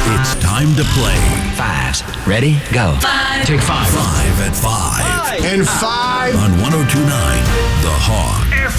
It's time to play. Fives. Ready? Go. Take 5. 5 at 5. And 5. On 102.9 The Hog. Air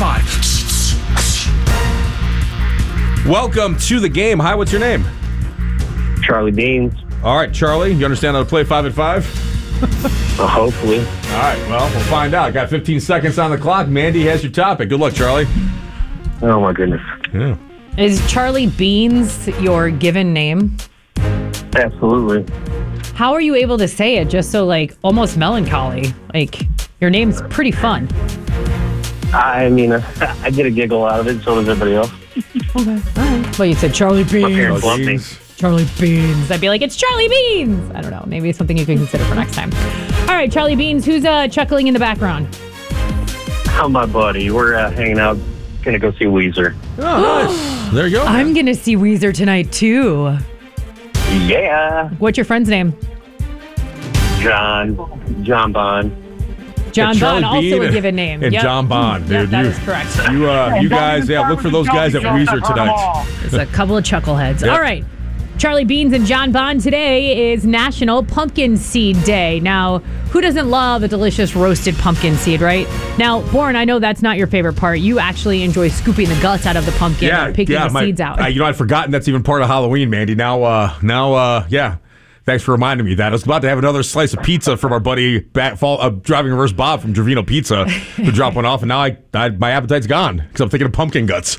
5. Welcome to the game. Hi, what's your name? Charlie Beans. All right, Charlie, you understand how to play 5 at 5? Hopefully. All right, well, we'll find out. Got 15 seconds on the clock. Mandy has your topic. Good luck, Charlie. Oh, my goodness. Yeah. Is Charlie Beans your given name? Absolutely. How are you able to say it just so, almost melancholy? Your name's pretty fun. I mean, I get a giggle out of it, so does everybody else. Okay, all right. Well, you said Charlie My parents Beans. love me. Charlie Beans. I'd be like, it's Charlie Beans. I don't know. Maybe it's something you can consider for next time. All right, Charlie Beans, who's chuckling in the background? How my buddy? We're hanging out, gonna go see Weezer. Oh, nice. There you go. I'm going to see Weezer tonight, too. Yeah. What's your friend's name? John Bond. John Charlie Bond, also Bean a given name. And Yep. John Bond, Yep, dude. that is correct. You guys, look for those guys at Weezer tonight. There's a couple of chuckleheads. Yep. All right. Charlie Beans and John Bond, today is National Pumpkin Seed Day. Now, who doesn't love a delicious roasted pumpkin seed, right? Now, Born, I know that's not your favorite part. You actually enjoy scooping the guts out of the pumpkin and picking the seeds out. I'd forgotten that's even part of Halloween, Mandy. Now, thanks for reminding me that. I was about to have another slice of pizza from our buddy driving reverse Bob from Dravino Pizza to drop one off, and now my appetite's gone because I'm thinking of pumpkin guts.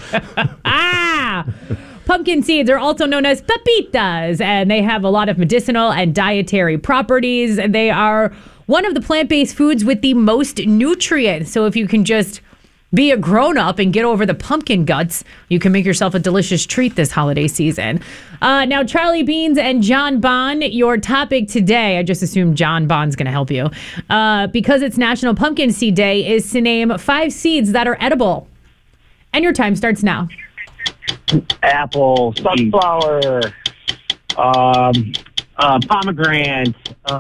Pumpkin seeds are also known as pepitas, and they have a lot of medicinal and dietary properties. They are one of the plant-based foods with the most nutrients. So if you can just be a grown-up and get over the pumpkin guts, you can make yourself a delicious treat this holiday season. Now, Charlie Beans and John Bond, your topic today, I just assumed John Bond's going to help you, because it's National Pumpkin Seed Day, is to name 5 seeds that are edible. And your time starts now. Apple, sunflower, pomegranate,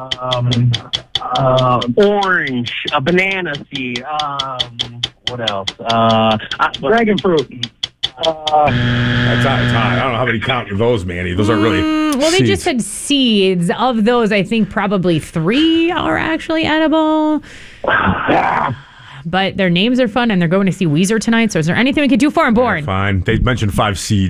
orange, a banana seed. What else? Dragon fruit. That's high. I don't know how many count those, Mandy. Those aren't really. Well, they just said seeds. Of those, I think probably 3 are actually edible. But their names are fun, and they're going to see Weezer tonight. So is there anything we could do for them, Born? Fine. They mentioned 5 seeds.